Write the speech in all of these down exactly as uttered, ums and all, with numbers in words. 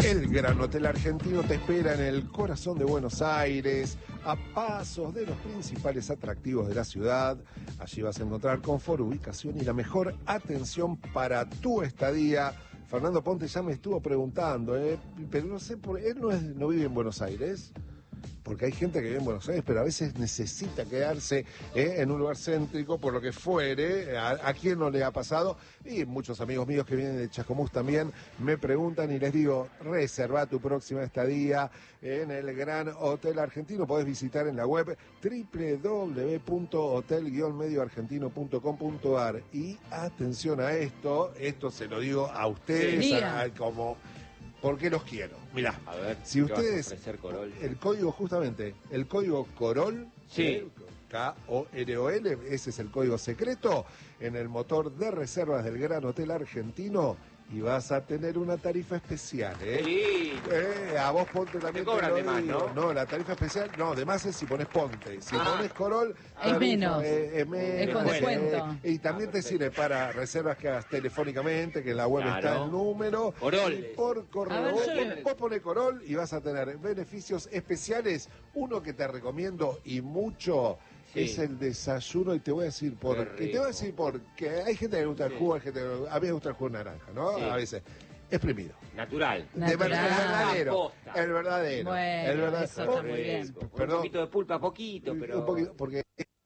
El Gran Hotel Argentino te espera en el corazón de Buenos Aires, a pasos de los principales atractivos de la ciudad. Allí vas a encontrar confort, ubicación y la mejor atención para tu estadía. Fernando Ponte ya me estuvo preguntando, ¿eh? pero no sé, por, él no, es, no vive en Buenos Aires. Porque hay gente que vive en Buenos Aires, pero a veces necesita quedarse eh, en un lugar céntrico, por lo que fuere. A, a quién no le ha pasado. Y muchos amigos míos que vienen de Chascomús también me preguntan y les digo, reserva tu próxima estadía en el Gran Hotel Argentino. Podés visitar en la web doble u doble u doble u punto hotel guion medio argentino punto com punto a r. Y atención a esto, esto se lo digo a ustedes, sí. a, a, como... porque los quiero. Mirá, a ver, si ustedes, Corol? el código justamente, el código Corol, sí. eh, K O R O L, ese es el código secreto, en el motor de reservas del Gran Hotel Argentino, y vas a tener una tarifa especial, ¿eh? Sí. Eh, a vos Ponte también. Te cobran de más, ¿no? No, la tarifa especial, no, de más es si pones Ponte. Si ah. pones Corol, es menos. Eh, es menos. Es con descuento. Eh, y también ah, te sirve para reservas que hagas telefónicamente, que en la web claro. está el número. Corol. Y por correo. Ver, vos, yo... vos pones Corol y vas a tener beneficios especiales. Uno que te recomiendo y mucho. Sí. Es el desayuno, y te voy a decir por qué. Te voy a decir porque hay gente que le gusta el jugo, hay gente que, a mí me gusta el jugo naranja, ¿no? Sí. A veces. Exprimido. Natural. Natural. De, el verdadero. El verdadero. Bueno, el verdadero. eso está muy bien. Perdón. Un poquito de pulpa, poquito, pero... Un poquito, porque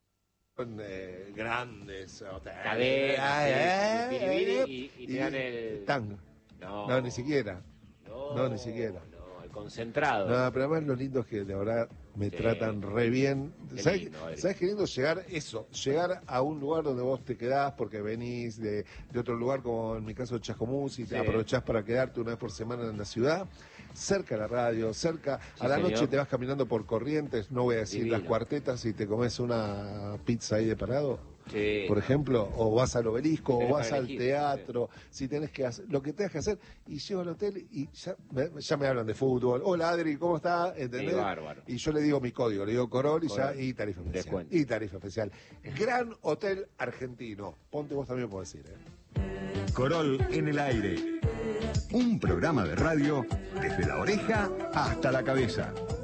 son eh, grandes hoteles. Cadenas, eh, sí, eh, y, y, y te dan el... Tango. No, no, ni siquiera. No, no, ni siquiera. No, el concentrado. No, pero además lo lindo es que de verdad me sí. tratan re bien. Qué ¿Sabes, lindo, ¿Sabes qué lindo llegar eso? Llegar a un lugar donde vos te quedás porque venís de, de otro lugar, como en mi caso Chascomús, y te sí. aprovechás para quedarte una vez por semana en la ciudad, cerca de la radio, cerca, sí, a la señor. Noche te vas caminando por Corrientes, no voy a decir Divino. Las cuartetas, y te comes una pizza ahí de parado. Sí. Por ejemplo, o vas al Obelisco, o vas al teatro, sí. Si tenés que hacer lo que tengas que hacer, y llego al hotel y ya me, ya me hablan de fútbol. Hola Adri, ¿cómo está? ¿Entendés? Sí, bárbaro. Y yo le digo mi código, le digo Corol y ya, y tarifa especial. Descuento. Y tarifa especial. Gran Hotel Argentino. Ponte, vos también podés decir, ¿eh? Corol en el aire. Un programa de radio desde la oreja hasta la cabeza.